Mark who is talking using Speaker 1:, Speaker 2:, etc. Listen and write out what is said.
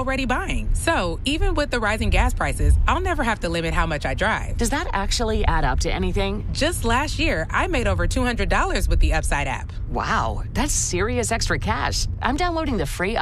Speaker 1: already buying. So even with the rising gas prices, I'll never have to limit how much I drive.
Speaker 2: Does that actually add up to anything?
Speaker 1: Just last year, I made over $200 with the Upside app.
Speaker 2: Wow, that's serious extra cash. I'm downloading the free